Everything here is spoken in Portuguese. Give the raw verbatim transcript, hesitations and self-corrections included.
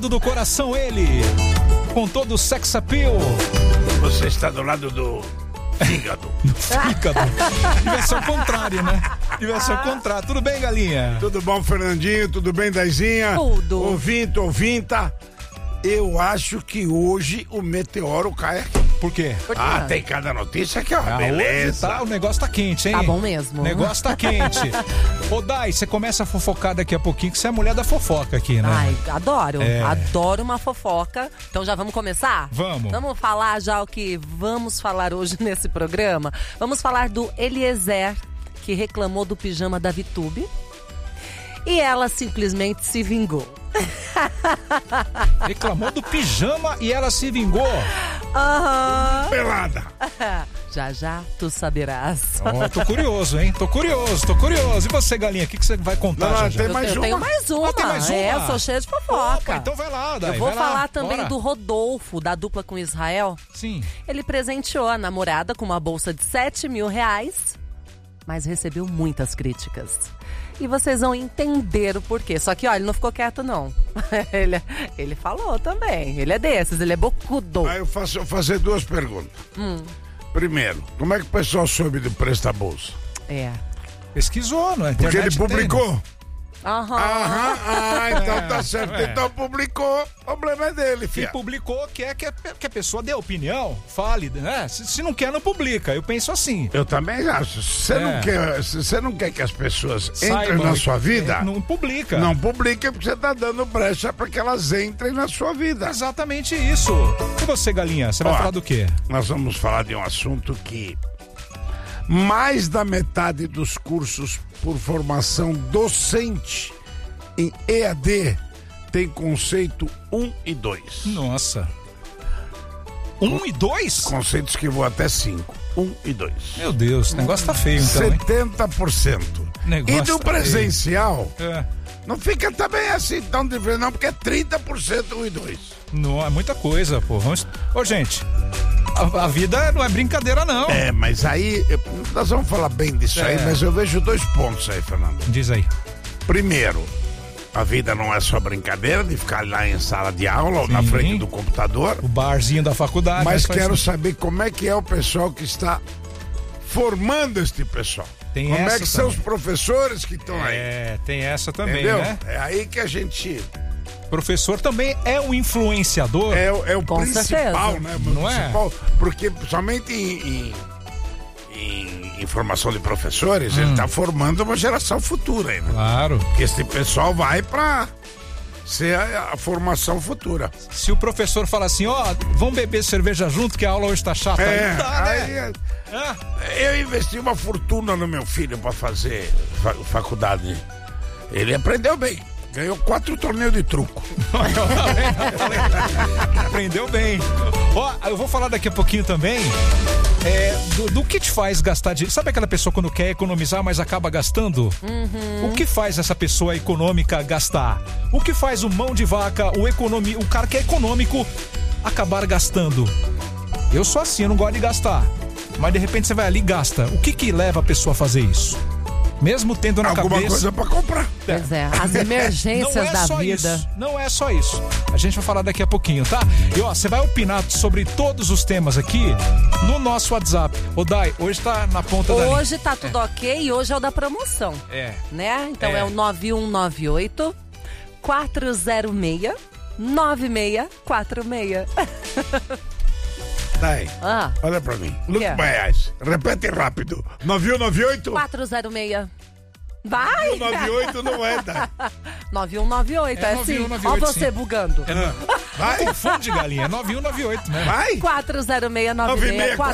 do coração, ele, com todo o sex appeal. Você está do lado do fígado. Fígado. Devia ser o contrário, né? Devia ser o contrário. Tudo bem, galinha? Tudo bom, Fernandinho? Tudo bem, Daizinha? Tudo. Ouvinte, ouvinta. Eu acho que hoje o meteoro cai aqui. Por quê? Por quê? Ah, tem cada notícia que é uma Ah, beleza. hoje tá, o negócio tá quente, hein? Tá bom mesmo. O negócio tá quente. Ô, Dai, você começa a fofocar daqui a pouquinho, que você é a mulher da fofoca aqui, né? Ai, adoro. É. Adoro uma fofoca. Então já vamos começar? Vamos. Vamos falar já o que vamos falar hoje nesse programa. Vamos falar do Eliezer, que reclamou do pijama da Vitube. E ela simplesmente se vingou. Reclamou do pijama e ela se vingou. Aham. Pelada. Já já tu saberás. Ó, tô curioso, hein? Tô curioso, tô curioso. E você, galinha, o que, que você vai contar? Não, já, não, já? tem mais eu uma. tenho mais uma. Ah, tem mais uma? É, eu sou cheia de fofoca. Opa, então vai lá, Dai. Eu vou vai lá. falar também Bora. do Rodolfo, da dupla com Israel. Sim. Ele presenteou a namorada com uma bolsa de sete mil reais, mas recebeu muitas críticas. E vocês vão entender o porquê. Só que, olha, ele não ficou quieto, não. ele, ele falou também. Ele é desses, ele é bocudo. Aí eu faço eu fazer duas perguntas. Hum. Primeiro, como é que o pessoal soube do preço da bolsa? É. Pesquisou, não é? Porque ele publicou. Aham. Aham, ah, então tá certo. é. Então publicou, o problema é dele, Quem filho. publicou quer que a, que a pessoa dê opinião, fale, né? Se, se não quer, não publica. Eu penso assim. Eu também acho. Se você É. não quer, se você não quer que as pessoas entrem Saibam, na sua vida, é, Não publica. não publica porque você tá dando brecha para que elas entrem na sua vida. Exatamente isso. E você, galinha, você vai Ó. falar do quê? Nós vamos falar de um assunto que mais da metade dos cursos por formação docente em E A D tem conceito um e dois. Nossa. Um e dois? Conceitos que vão até cinco. um e dois. Meu Deus, o negócio tá feio então, hein? setenta por cento. Negócio E do tá presencial, É. não fica também assim tão diferente, não, porque é trinta por cento um e dois. Não, é muita coisa, pô. Vamos... Ô, gente, a, a vida não é brincadeira, não. É, mas aí, eu- nós vamos falar bem disso É. aí, mas eu vejo dois pontos aí, Fernando. Diz aí. Primeiro, a vida não é só brincadeira de ficar lá em sala de aula ou na Sim. frente do computador, O barzinho da faculdade. mas faz quero isso. saber como é que é o pessoal que está formando este pessoal. Tem como essa é que são também. os professores que estão aí. É, tem essa também, Entendeu? né? É aí que a gente. Professor também é um influenciador. É, o- é o Com principal, certeza. né? Não é? Principal, porque somente em, em, em formação de professores, Hum. ele está formando uma geração futura aí, né? Claro. Porque esse pessoal vai para ser a, a formação futura. Se o professor fala assim, ó, vamos beber cerveja junto que a aula hoje tá chata. É, aí não dá, aí, né? Ah, eu investi uma fortuna no meu filho para fazer fa- faculdade. Ele aprendeu bem. Ganhou quatro torneios de truco. aprendeu bem. Ó, eu vou falar daqui a pouquinho também é, do, do que te faz gastar dinheiro. Sabe aquela pessoa quando quer economizar, mas acaba gastando? O que faz essa pessoa econômica gastar? O que faz o mão de vaca, o, economi, o cara que é econômico, acabar gastando? Eu sou assim, eu não gosto de gastar. Mas de repente você vai ali e gasta. O que que leva a pessoa a fazer isso? Mesmo tendo na Alguma cabeça... coisa para comprar. Pois é, as emergências Não é da só vida. Isso, não é só isso. A gente vai falar daqui a pouquinho, tá? E ó, você vai opinar sobre todos os temas aqui no nosso WhatsApp. Ô Dai, hoje tá na ponta da linha. Hoje tá tudo ok e hoje é o da promoção, É. né? Então É. é, o nove um nove oito, quatro zero seis, nove seis quatro seis. Daí, Ah, olha pra mim. Look Que é? my eyes. Repete rápido. nove um nove oito? quatro zero seis. Vai! nove oito não é, Daí. nove um nove oito, É é, nove um sim. nove Olha oito, você sim. bugando. Vai, Confunde, galinha. nove um nove oito, né? vai. quatro zero seis nove seis quatro